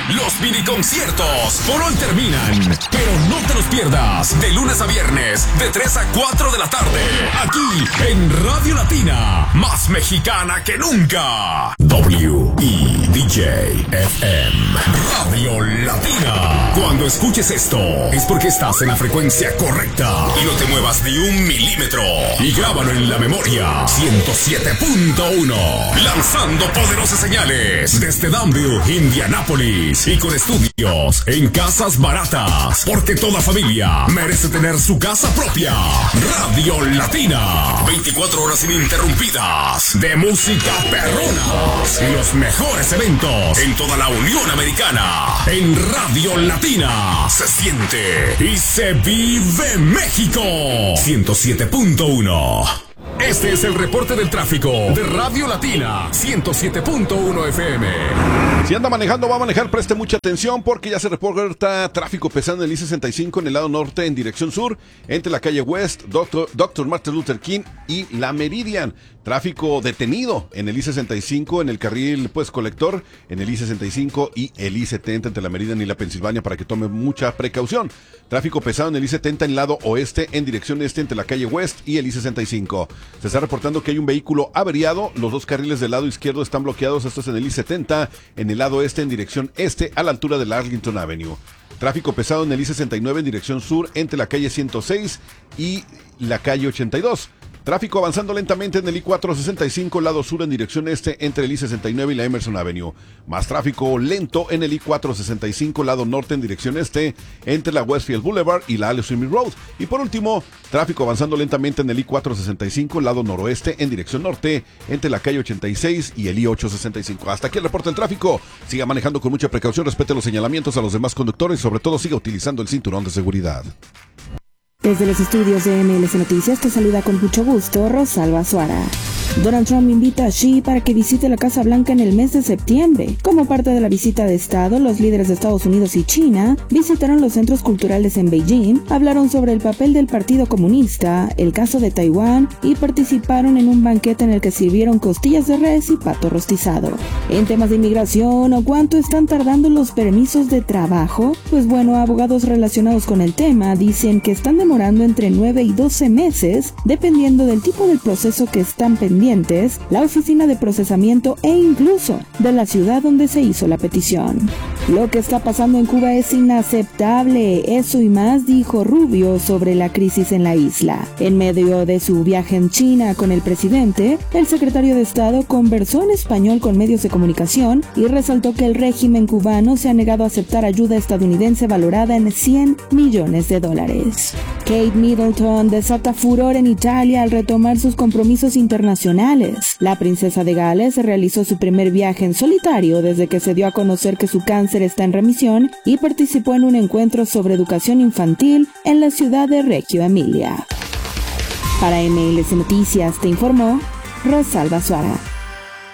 Los mini conciertos por hoy terminan, pero no te los pierdas. De lunes a viernes, de 3 a 4 de la tarde, aquí en Radio Latina, más mexicana que nunca. WIDJ-FM, Radio Latina. Cuando escuches esto, es porque estás en la frecuencia correcta y no te muevas ni un milímetro. Y grábalo en la memoria. 107.1, lanzando poderosas señales desde Danville, Indianápolis, y con estudios en casas baratas, porque toda familia merece tener su casa propia. Radio Latina, 24 horas ininterrumpidas de música perrona y los mejores eventos en toda la Unión Americana. En Radio Latina se siente y se vive México. 107.1. Este es el reporte del tráfico de Radio Latina 107.1 FM. Si anda manejando, va a manejar, preste mucha atención porque ya se reporta tráfico pesado en el I-65 en el lado norte en dirección sur, entre la calle West, Dr. Martin Luther King y la Meridian. Tráfico detenido en el I-65 en el carril colector, en el I-65 y el I-70 entre la Meridian y la Pensilvania, para que tome mucha precaución. Tráfico pesado en el I-70 en el lado oeste en dirección este entre la calle West y el I-65. Se está reportando que hay un vehículo averiado, los dos carriles del lado izquierdo están bloqueados, esto es en el I-70, en el lado este en dirección este a la altura de la Arlington Avenue. Tráfico pesado en el I-69 en dirección sur entre la calle 106 y la calle 82. Tráfico avanzando lentamente en el I-465 lado sur en dirección este entre el I-69 y la Emerson Avenue. Más tráfico lento en el I-465 lado norte en dirección este entre la Westfield Boulevard y la Alice Sweeney Road. Y por último, tráfico avanzando lentamente en el I-465 lado noroeste en dirección norte entre la calle 86 y el I-865. Hasta aquí el reporte del tráfico. Siga manejando con mucha precaución, respete los señalamientos a los demás conductores y sobre todo siga utilizando el cinturón de seguridad. Desde los estudios de MLS Noticias te saluda con mucho gusto Rosalba Suara. Donald Trump invita a Xi para que visite la Casa Blanca en el mes de septiembre. Como parte de la visita de Estado, los líderes de Estados Unidos y China visitaron los centros culturales en Beijing, hablaron sobre el papel del Partido Comunista, el caso de Taiwán y participaron en un banquete en el que sirvieron costillas de res y pato rostizado. En temas de inmigración, ¿o cuánto están tardando los permisos de trabajo? Pues bueno, abogados relacionados con el tema dicen que están demorando entre 9 y 12 meses, dependiendo del tipo del proceso que están pendientes, la oficina de procesamiento e incluso de la ciudad donde se hizo la petición. Lo que está pasando en Cuba es inaceptable, eso y más dijo Rubio sobre la crisis en la isla. En medio de su viaje en China con el presidente, el secretario de Estado conversó en español con medios de comunicación y resaltó que el régimen cubano se ha negado a aceptar ayuda estadounidense valorada en $100 millones. Kate Middleton desata furor en Italia al retomar sus compromisos internacionales. La princesa de Gales realizó su primer viaje en solitario desde que se dio a conocer que su cáncer está en remisión y participó en un encuentro sobre educación infantil en la ciudad de Reggio Emilia. Para MLS Noticias te informó Rosalba Suara.